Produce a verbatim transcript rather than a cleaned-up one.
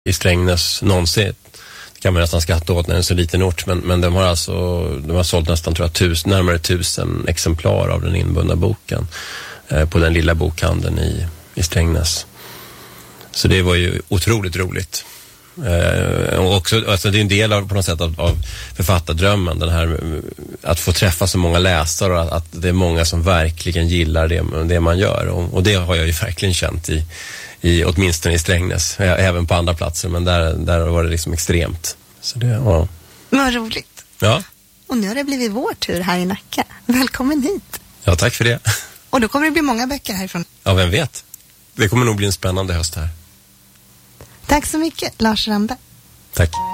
i Strängnäs någonsin. Det kan man nästan skratta åt när det är en så liten ort, men, men de har alltså de har sålt nästan tror jag, tus, närmare tusen exemplar av den inbundna boken eh, på den lilla bokhandeln i, i Strängnäs. Så det var ju otroligt roligt. Eh, och också, alltså det är en del av, på något sätt av, av författardrömmen, den här, att få träffa så många läsare och att, att det är många som verkligen gillar det, det man gör. Och, och det har jag ju verkligen känt i, i åtminstone i Strängnäs, även på andra platser, men där, där var det liksom extremt. Så det, ja. Vad roligt. Ja. Och nu har det blivit vår tur här i Nacka. Välkommen hit. Ja, tack för det. Och då kommer det bli många böcker härifrån. Ja, vem vet. Det kommer nog bli en spännande höst här. Tack så mycket, Lars Ramberg. Tack.